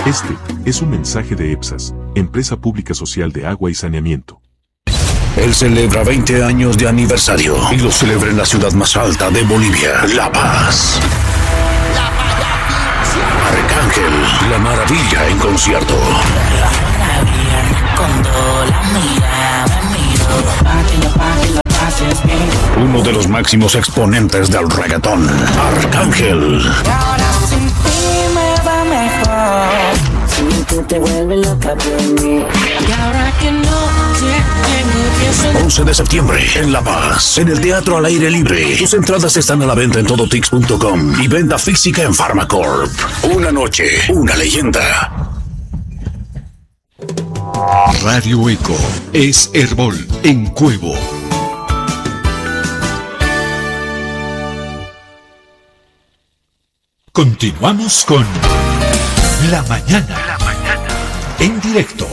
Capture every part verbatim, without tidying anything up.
Este es un mensaje de EPSAS, Empresa Pública Social de Agua y Saneamiento. Él celebra veinte años de aniversario y lo celebra en la ciudad más alta de Bolivia, La Paz. Arcángel, la maravilla en concierto. Uno de los máximos exponentes del reggaetón, Arcángel. once de septiembre en La Paz, en el Teatro al Aire Libre. Tus entradas están a la venta en todotix punto com y venta física en Pharmacorp. Una noche, una leyenda. Radio Eco es Herbol en Cuevo. Continuamos con La Mañana, La Mañana en directo.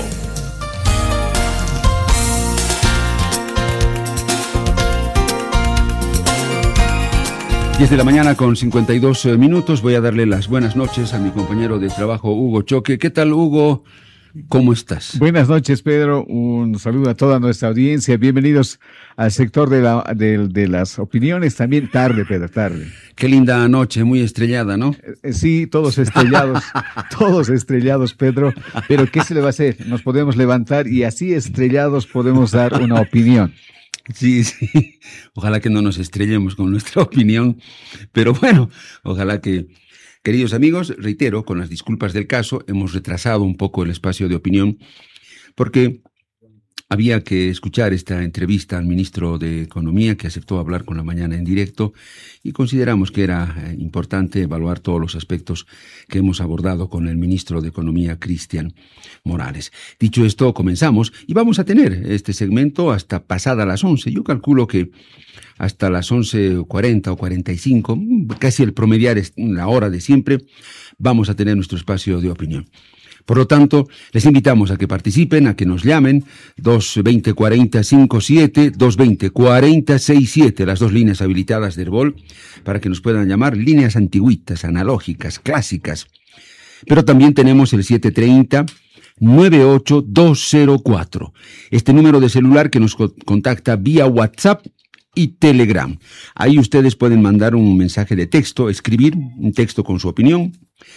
diez de la mañana con cincuenta y dos minutos. Voy a darle las buenas noches a mi compañero de trabajo, Hugo Choque. ¿Qué tal, Hugo? ¿Cómo estás? Buenas noches, Pedro. Un saludo a toda nuestra audiencia. Bienvenidos al sector de, la, de, de las opiniones. También tarde, Pedro, tarde. Qué linda noche, muy estrellada, ¿no? Eh, sí, todos estrellados, todos estrellados, Pedro. Pero ¿qué se le va a hacer? Nos podemos levantar y así estrellados podemos dar una opinión. Sí, sí. Ojalá que no nos estrellemos con nuestra opinión. Pero bueno, ojalá que... Queridos amigos, reitero, con las disculpas del caso, hemos retrasado un poco el espacio de opinión porque había que escuchar esta entrevista al ministro de Economía que aceptó hablar con La Mañana en directo y consideramos que era importante evaluar todos los aspectos que hemos abordado con el ministro de Economía, Cristian Morales. Dicho esto, comenzamos y vamos a tener este segmento hasta pasada las once. Yo calculo que hasta las once cuarenta o cuarenta y cinco, casi el promediar es la hora de siempre, vamos a tener nuestro espacio de opinión. Por lo tanto, les invitamos a que participen, a que nos llamen, dos veinte cuarenta cincuenta y siete, dos veinte cuarenta sesenta y siete, las dos líneas habilitadas de Herbol, para que nos puedan llamar, líneas antiguitas, analógicas, clásicas. Pero también tenemos el siete treinta nueve ocho dos cero cuatro, este número de celular que nos contacta vía WhatsApp y Telegram. Ahí ustedes pueden mandar un mensaje de texto, escribir un texto con su opinión,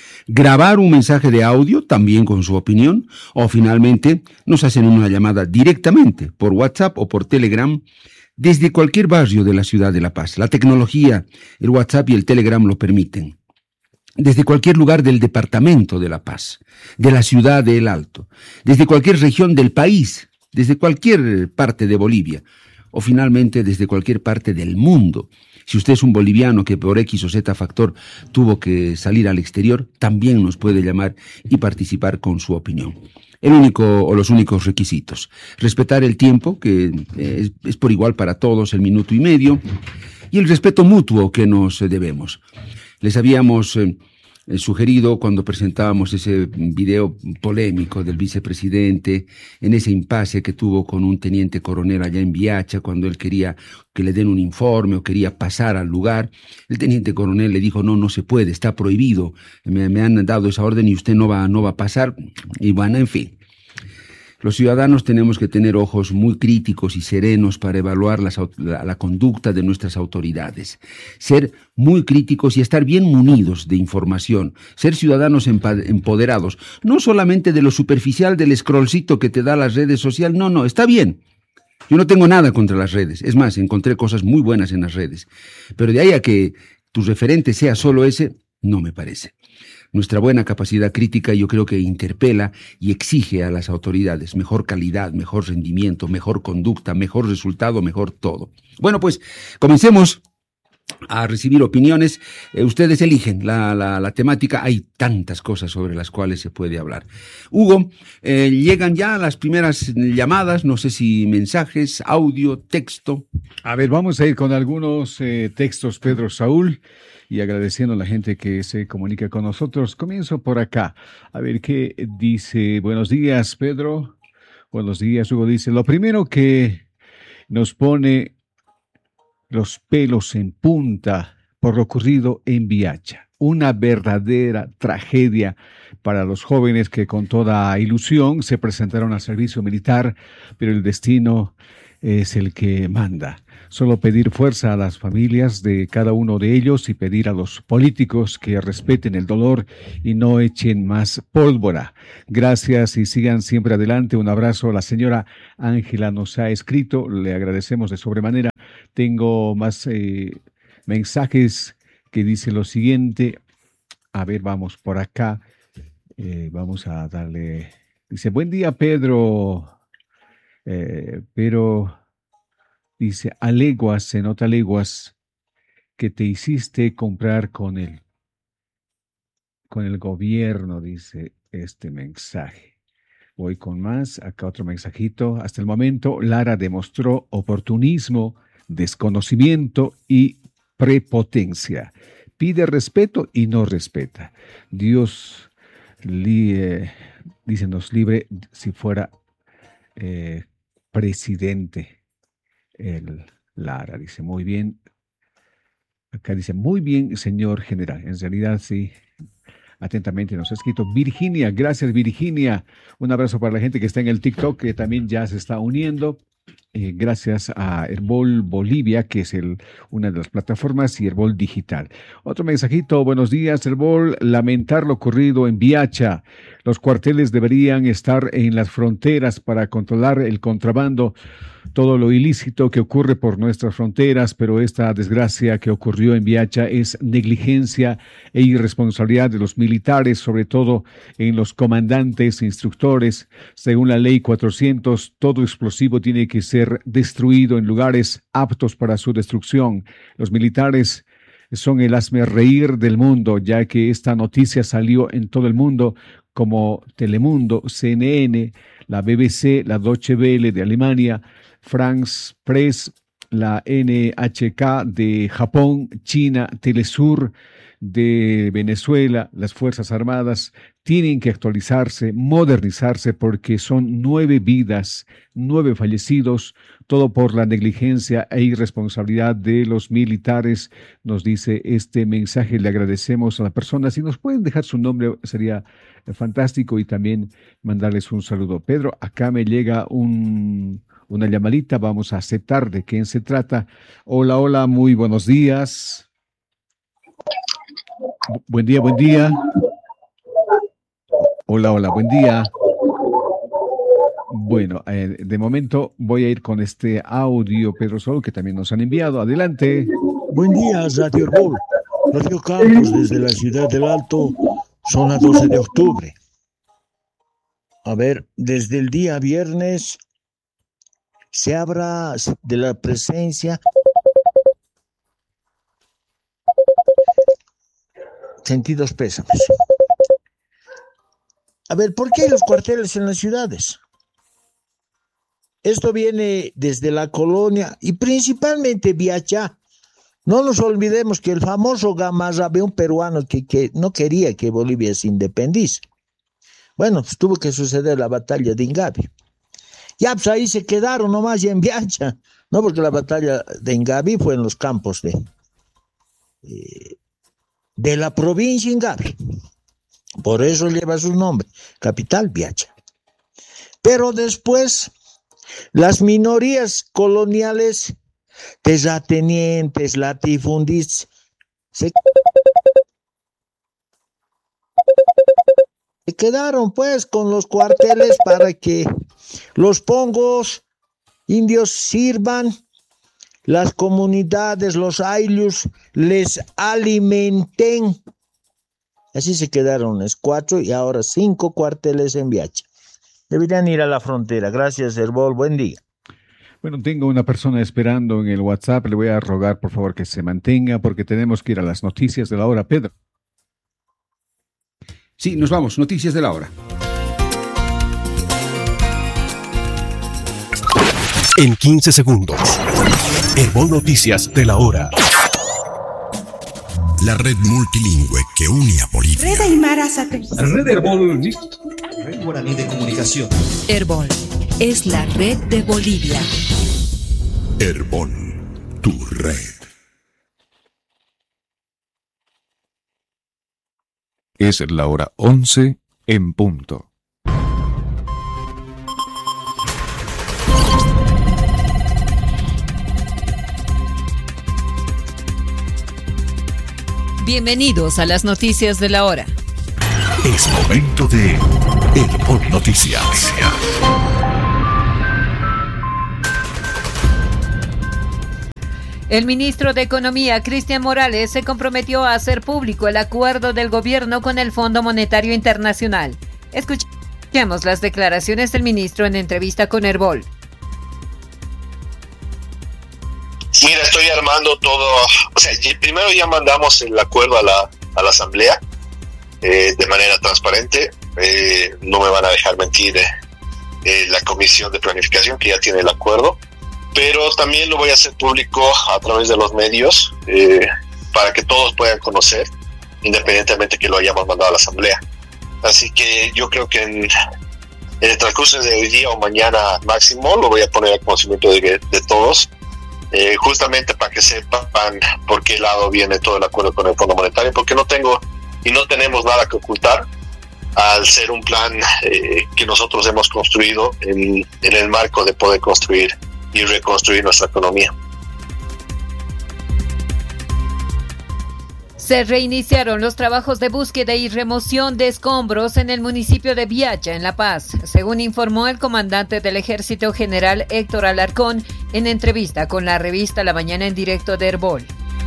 grabar un mensaje de audio también con su opinión, o finalmente nos hacen una llamada directamente por WhatsApp o por Telegram desde cualquier barrio de la ciudad de La Paz. La tecnología, el WhatsApp y el Telegram lo permiten. Desde cualquier lugar del departamento de La Paz, de la ciudad de El Alto, desde cualquier región del país, desde cualquier parte de Bolivia, o finalmente desde cualquier parte del mundo. Si usted es un boliviano que por X o Z factor tuvo que salir al exterior, también nos puede llamar y participar con su opinión. El único o los únicos requisitos: respetar el tiempo, que es, es por igual para todos, el minuto y medio, y el respeto mutuo que nos debemos. Les habíamos eh, sugerido cuando presentábamos ese video polémico del vicepresidente, en ese impasse que tuvo con un teniente coronel allá en Viacha, cuando él quería que le den un informe o quería pasar al lugar. El teniente coronel le dijo, no, no se puede, está prohibido, me, me han dado esa orden y usted no va, no va a pasar. Y bueno, en fin. Los ciudadanos tenemos que tener ojos muy críticos y serenos para evaluar las, la, la conducta de nuestras autoridades. Ser muy críticos y estar bien munidos de información. Ser ciudadanos empoderados. No solamente de lo superficial del scrollcito que te da las redes sociales. No, no, está bien. Yo no tengo nada contra las redes. Es más, encontré cosas muy buenas en las redes. Pero de ahí a que tu referente sea solo ese, no me parece. Nuestra buena capacidad crítica yo creo que interpela y exige a las autoridades mejor calidad, mejor rendimiento, mejor conducta, mejor resultado, mejor todo. Bueno, pues comencemos a recibir opiniones. Eh, ustedes eligen la, la, la temática. Hay tantas cosas sobre las cuales se puede hablar. Hugo, eh, llegan ya las primeras llamadas, no sé si mensajes, audio, texto. A ver, vamos a ir con algunos eh, textos, Pedro Saúl. Y agradeciendo a la gente que se comunica con nosotros. Comienzo por acá. A ver qué dice. Buenos días, Pedro. Buenos días, Hugo. Dice, lo primero que nos pone los pelos en punta por lo ocurrido en Viacha. una verdadera tragedia para los jóvenes que con toda ilusión se presentaron al servicio militar, pero el destino es el que manda. Solo pedir fuerza a las familias de cada uno de ellos y pedir a los políticos que respeten el dolor y no echen más pólvora. Gracias y sigan siempre adelante. Un abrazo. La señora Ángela nos ha escrito, le agradecemos de sobremanera. Tengo más eh, mensajes que dice lo siguiente. A ver, vamos por acá. Eh, vamos a darle... Dice, buen día, Pedro. Eh, pero... Dice, a leguas, se nota a leguas, que te hiciste comprar con el, con el gobierno, dice este mensaje. Voy con más, acá otro mensajito. Hasta el momento, Lara demostró oportunismo, desconocimiento y prepotencia. Pide respeto y no respeta. Dios, li, eh, dice, nos libre si fuera eh, presidente. El Lara dice, muy bien. Acá dice, muy bien, señor general. En realidad, sí. Atentamente nos ha escrito Virginia. Gracias, Virginia. Un abrazo para la gente que está en el TikTok, que también ya se está uniendo. Eh, gracias a Herbol Bolivia, que es el, una de las plataformas, y Herbol Digital. Otro mensajito, buenos días, Herbol. Lamentar lo ocurrido en Biacha. Los cuarteles deberían estar en las fronteras para controlar el contrabando, todo lo ilícito que ocurre por nuestras fronteras, pero esta desgracia que ocurrió en Biacha es negligencia e irresponsabilidad de los militares, sobre todo en los comandantes e instructores. Según la ley cuatrocientos, todo explosivo tiene que ser destruido en lugares aptos para su destrucción. Los militares son el hazmerreír del mundo, ya que esta noticia salió en todo el mundo, como Telemundo, C N N, la B B C, la Deutsche Welle de Alemania, France Press, la N H K de Japón, China, Telesur de Venezuela. Las Fuerzas Armadas tienen que actualizarse, modernizarse, porque son nueve vidas, nueve fallecidos, todo por la negligencia e irresponsabilidad de los militares, nos dice este mensaje. Le agradecemos a la persona. Si nos pueden dejar su nombre, sería fantástico, y también mandarles un saludo. Pedro, acá me llega un... una llamadita, vamos a aceptar. ¿De quién se trata? Hola, hola, muy buenos días. Bu- buen día, buen día. Hola, hola, buen día. Bueno, eh, de momento voy a ir con este audio, Pedro Sol, que también nos han enviado. Adelante. Buen día, Radio Herbol. Radio Campos desde la ciudad del Alto, zona doce de octubre. A ver, desde el día viernes se habla de la presencia, sentidos pésames. A ver, ¿por qué hay los cuarteles en las ciudades? Esto viene desde la colonia y principalmente Biachá. No nos olvidemos que el famoso Gamarra, un peruano que, que no quería que Bolivia se independice. Bueno, pues tuvo que suceder la batalla de Ingavi. Ya, pues ahí se quedaron nomás ya en Biacha, ¿no? Porque la batalla de Ingavi fue en los campos de, eh, de la provincia Ingavi. Por eso lleva su nombre, capital Biacha. Pero después, las minorías coloniales, terratenientes, latifundistas, se Se quedaron pues con los cuarteles para que los pongos indios sirvan, las comunidades, los ayllus, les alimenten. Así se quedaron los cuatro y ahora cinco cuarteles en Biacha. Deberían ir a la frontera. Gracias, Herbol. Buen día. Bueno, tengo una persona esperando en el WhatsApp. Le voy a rogar, por favor, que se mantenga, porque tenemos que ir a las noticias de la hora. Pedro. Sí, nos vamos. Noticias de la hora. En quince segundos. Herbol Noticias de la hora. La red multilingüe que une a Bolivia. Red Aymara Satelital. Red Herbol. Red Guaraní de Comunicación. Herbol es la red de Bolivia. Herbol, tu red. Es la hora once en punto. Bienvenidos a las noticias de la hora. Es momento de Herbol Noticias. El ministro de Economía, Cristian Morales, se comprometió a hacer público el acuerdo del gobierno con el Fondo Monetario Internacional. Escuchemos las declaraciones del ministro en entrevista con Herbol. Mira, estoy armando todo, o sea, primero ya mandamos el acuerdo a la, a la asamblea eh, de manera transparente, eh, no me van a dejar mentir eh, eh, la comisión de planificación que ya tiene el acuerdo, pero también lo voy a hacer público a través de los medios eh, para que todos puedan conocer, independientemente que lo hayamos mandado a la asamblea. Así que yo creo que en, en el transcurso de hoy día o mañana máximo lo voy a poner al conocimiento de, de todos. Eh, justamente para que sepan por qué lado viene todo el acuerdo con el Fondo Monetario, porque no tengo y no tenemos nada que ocultar al ser un plan eh, que nosotros hemos construido en, en el marco de poder construir y reconstruir nuestra economía. Se reiniciaron los trabajos de búsqueda y remoción de escombros en el municipio de Viacha, en La Paz, según informó el comandante del Ejército General Héctor Alarcón en entrevista con la revista La Mañana en Directo de Herbol.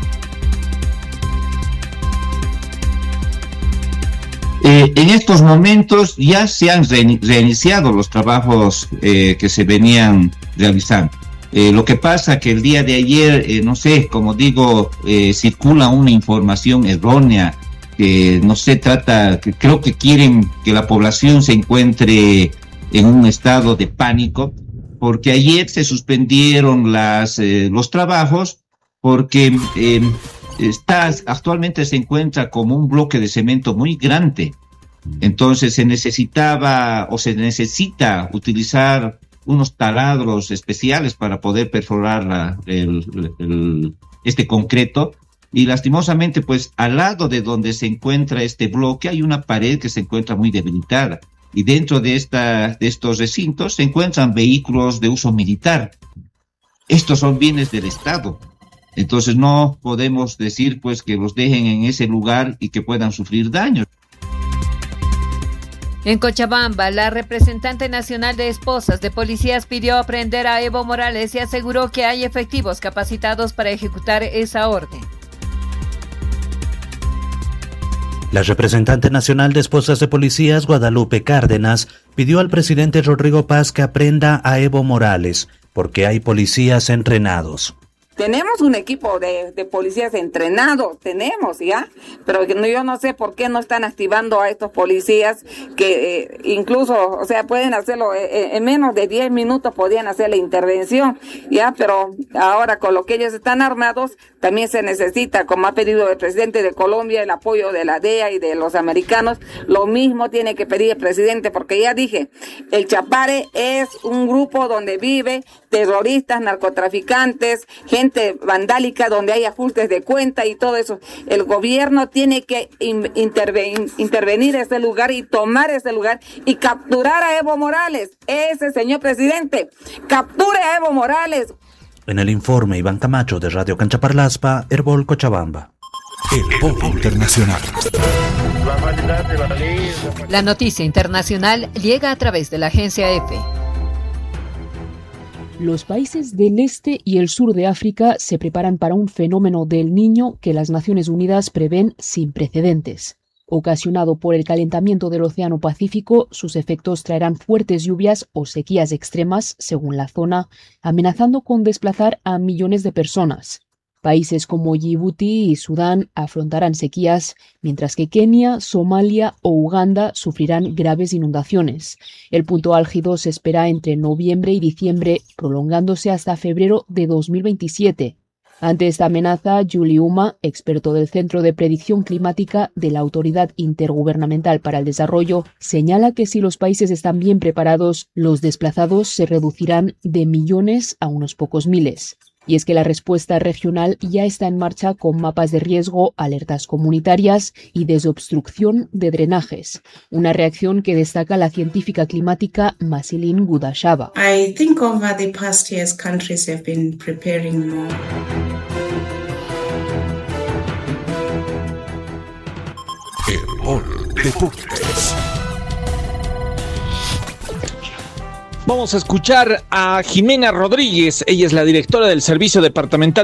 Eh, en estos momentos ya se han reiniciado los trabajos eh, que se venían realizando. Eh, lo que pasa que el día de ayer, eh, no sé, como digo, eh, circula una información errónea, que no se trata, que creo que quieren que la población se encuentre en un estado de pánico, porque ayer se suspendieron las, eh, los trabajos, porque eh, está, actualmente se encuentra como un bloque de cemento muy grande, entonces se necesitaba o se necesita utilizar unos taladros especiales para poder perforar la, el, el, este concreto, y lastimosamente pues al lado de donde se encuentra este bloque hay una pared que se encuentra muy debilitada, y dentro de, esta, de estos recintos se encuentran vehículos de uso militar. Estos son bienes del Estado, entonces no podemos decir pues que los dejen en ese lugar y que puedan sufrir daños. En Cochabamba, la representante nacional de esposas de policías pidió aprehender a Evo Morales y aseguró que hay efectivos capacitados para ejecutar esa orden. La representante nacional de esposas de policías, Guadalupe Cárdenas, pidió al presidente Rodrigo Paz que aprenda a Evo Morales, porque hay policías entrenados. Tenemos un equipo de, de policías entrenados, tenemos, ¿ya? Pero yo no sé por qué no están activando a estos policías que eh, incluso, o sea, pueden hacerlo, eh, en menos de diez minutos podían hacer la intervención, ¿ya? Pero ahora con lo que ellos están armados, también se necesita, como ha pedido el presidente de Colombia, el apoyo de la D E A y de los americanos. Lo mismo tiene que pedir el presidente, porque ya dije, el Chapare es un grupo donde vive terroristas, narcotraficantes, gente vandálica, donde hay ajustes de cuenta y todo eso. El gobierno tiene que interven, intervenir en este lugar y tomar este lugar y capturar a Evo Morales. Ese señor presidente, capture a Evo Morales. En el informe, Iván Camacho de Radio Canchaparlaspa, Herbol, Cochabamba. Herbol Internacional. La noticia internacional llega a través de la agencia EFE. Los países del este y el sur de África se preparan para un fenómeno del Niño que las Naciones Unidas prevén sin precedentes. Ocasionado por el calentamiento del Océano Pacífico, sus efectos traerán fuertes lluvias o sequías extremas, según la zona, amenazando con desplazar a millones de personas. Países como Djibouti y Sudán afrontarán sequías, mientras que Kenia, Somalia o Uganda sufrirán graves inundaciones. El punto álgido se espera entre noviembre y diciembre, prolongándose hasta febrero de dos mil veintisiete. Ante esta amenaza, Juli Uma, experto del Centro de Predicción Climática de la Autoridad Intergubernamental para el Desarrollo, señala que si los países están bien preparados, los desplazados se reducirán de millones a unos pocos miles. Y es que la respuesta regional ya está en marcha con mapas de riesgo, alertas comunitarias y desobstrucción de drenajes. Una reacción que destaca la científica climática Masilin Gudashava. I think over the past years countries have been preparing more. Herbol Deportes. Vamos a escuchar a Jimena Rodríguez. Ella es la directora del Servicio Departamental